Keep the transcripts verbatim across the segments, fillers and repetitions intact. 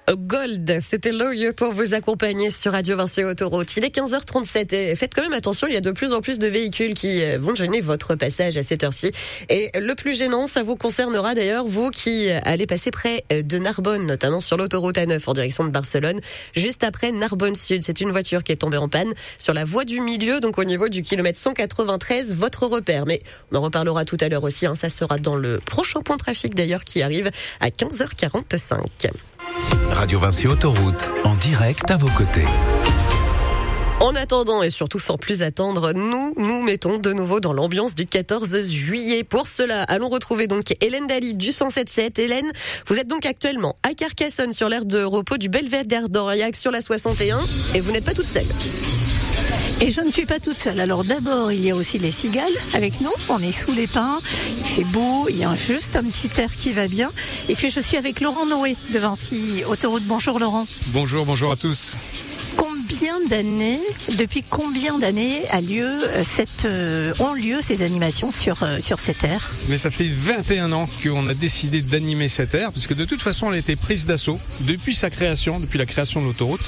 Gold, c'était le lieu pour vous accompagner sur Radio Vinci Autoroute. Il est quinze heures trente-sept et faites quand même attention, il y a de plus en plus de véhicules qui vont gêner votre passage à cette heure-ci. Et le plus gênant, ça vous concernera d'ailleurs, vous qui allez passer près de Narbonne, notamment sur l'autoroute A neuf en direction de Barcelone, juste après Narbonne Sud. C'est une voiture qui est tombée en panne sur la voie du milieu, donc au niveau du kilomètre cent quatre-vingt-treize, votre repère. Mais on en reparlera tout à l'heure aussi, hein, ça sera dans le prochain point de trafic d'ailleurs qui arrive à quinze heures quarante-cinq. Radio Vinci Autoroute, en direct à vos côtés. En attendant, et surtout sans plus attendre, nous nous mettons de nouveau dans l'ambiance du quatorze juillet. Pour cela, allons retrouver donc Hélène Daly du cent sept sept. Hélène, vous êtes donc actuellement à Carcassonne sur l'aire de repos du Belvédère d'Aurillac sur la soixante et un et vous n'êtes pas toute seule. Et je ne suis pas toute seule. Alors d'abord, il y a aussi les cigales avec nous. On est sous les pins, il fait beau, il y a juste un petit air qui va bien. Et puis je suis avec Laurent Noé de Vinci Autoroute. Bonjour Laurent. Bonjour, bonjour à tous. Combien d'années, depuis combien d'années a lieu cette, euh, ont lieu ces animations sur, euh, sur cette aire ? Mais ça fait vingt et un ans qu'on a décidé d'animer cette aire, puisque de toute façon elle a été prise d'assaut depuis sa création, depuis la création de l'autoroute,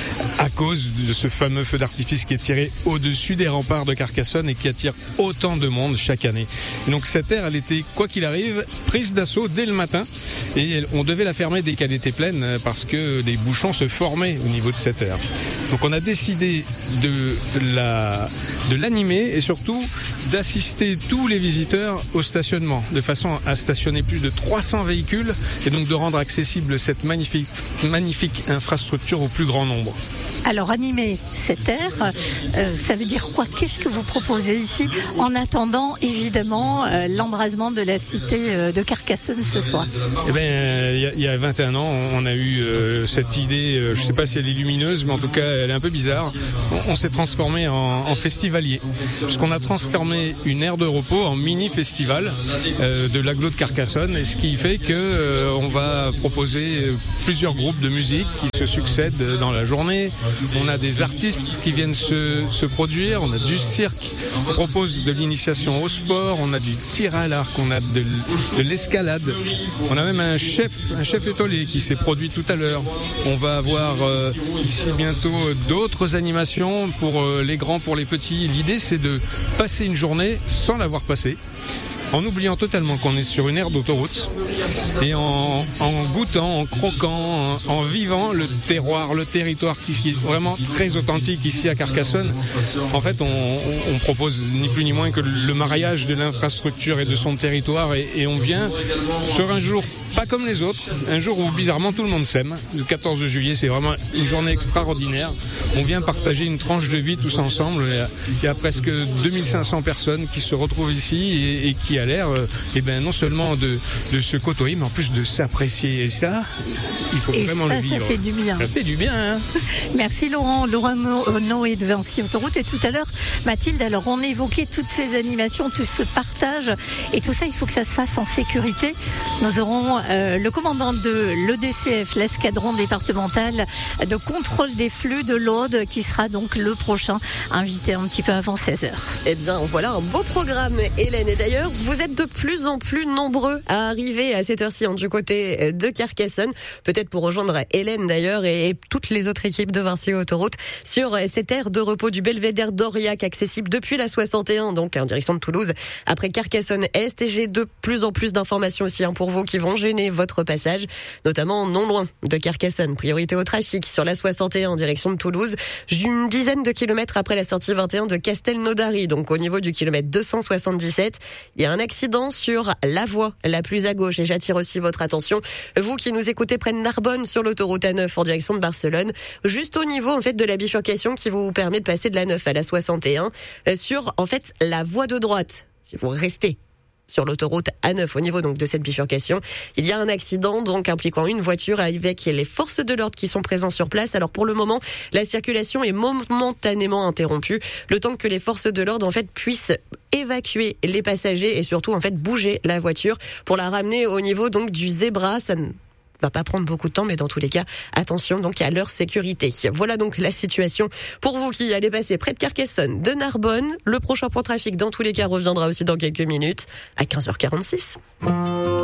à cause de ce fameux feu d'artifice qui est tiré au-dessus des remparts de Carcassonne et qui attire autant de monde chaque année. Et donc cette aire, elle était, quoi qu'il arrive, prise d'assaut dès le matin, et on devait la fermer dès qu'elle était pleine, parce que des bouchons se formaient au niveau de cette aire. Donc on a décidé de, la, de l'animer et surtout d'assister tous les visiteurs au stationnement, de façon à stationner plus de trois cents véhicules et donc de rendre accessible cette magnifique, magnifique infrastructure au plus grand nombre. Alors animer cette aire, euh, ça veut dire quoi ? Qu'est-ce que vous proposez ici en attendant évidemment euh, l'embrasement de la cité euh, de Carcassonne ce soir ? Eh bien, il y, y a vingt et un ans, on a eu euh, cette idée, euh, je ne sais pas si elle est lumineuse, mais en tout cas elle est un peu bizarre. On, on s'est transformé en, en festivalier, puisqu'on a transformé une aire de repos en mini-festival euh, de l'agglo de Carcassonne, et ce qui fait que euh, on va proposer plusieurs groupes de musique qui se succèdent dans la journée. On a des artistes qui viennent se, se produire, on a du cirque, on propose de l'initiation au sport, on a du tir à l'arc, on a de, de l'escalade, on a même un chef, un chef étoilé qui s'est produit tout à l'heure. On va avoir euh, ici bientôt d'autres animations pour euh, les grands, pour les petits. L'idée, c'est de passer une journée sans l'avoir passée, en oubliant totalement qu'on est sur une aire d'autoroute et en, en goûtant, en croquant, en, en vivant le terroir, le territoire qui est vraiment très authentique ici à Carcassonne. En fait, on, on propose ni plus ni moins que le mariage de l'infrastructure et de son territoire et, et on vient sur un jour pas comme les autres, un jour où bizarrement tout le monde s'aime. Le quatorze juillet, c'est vraiment une journée extraordinaire. On vient partager une tranche de vie tous ensemble. Il y a, il y a presque deux mille cinq cents personnes qui se retrouvent ici et, et qui a l'air euh, eh ben, non seulement de, de se côtoyer, mais en plus de s'apprécier. Et ça, il faut et vraiment ça, le vivre. Ça fait du bien. Ça fait du bien. Hein. Merci Laurent. Laurent Noé de Vinci Autoroute. Et tout à l'heure, Mathilde, alors on évoquait toutes ces animations, tout ce partage. Et tout ça, il faut que ça se fasse en sécurité. Nous aurons euh, le commandant de l'E D C F, l'escadron départemental de contrôle des flux de l'Aude, qui sera donc le prochain invité un petit peu avant seize heures. Eh bien, voilà un beau programme, Hélène. Et d'ailleurs, vous êtes de plus en plus nombreux à arriver à cette heure-ci hein, du côté de Carcassonne. Peut-être pour rejoindre Hélène d'ailleurs et, et toutes les autres équipes de Vinci Autoroute sur cette aire de repos du Belvédère d'Aurillac, accessible depuis la soixante et un, donc en direction de Toulouse, après Carcassonne-Est. Et j'ai de plus en plus d'informations aussi hein, pour vous qui vont gêner votre passage, notamment non loin de Carcassonne. Priorité au trafic sur la soixante et un en direction de Toulouse, une dizaine de kilomètres après la sortie vingt et un de Castelnaudary, donc au niveau du kilomètre deux cent soixante-dix-sept. Il y a un accident sur la voie la plus à gauche et j'attire aussi votre attention, vous qui nous écoutez près de Narbonne sur l'autoroute A neuf en direction de Barcelone, juste au niveau en fait de la bifurcation qui vous permet de passer de la neuf à la soixante et un sur en fait la voie de droite. Si vous restez sur l'autoroute A neuf au niveau donc de cette bifurcation, il y a un accident donc impliquant une voiture avec les forces de l'ordre qui sont présents sur place. Alors pour le moment, la circulation est momentanément interrompue, le temps que les forces de l'ordre en fait puissent évacuer les passagers et surtout en fait bouger la voiture pour la ramener au niveau donc du zébra. Ça ne va pas prendre beaucoup de temps, mais dans tous les cas, attention donc à leur sécurité. Voilà donc la situation pour vous qui allez passer près de Carcassonne, de Narbonne. Le prochain point trafic, dans tous les cas, reviendra aussi dans quelques minutes à quinze heures quarante-six.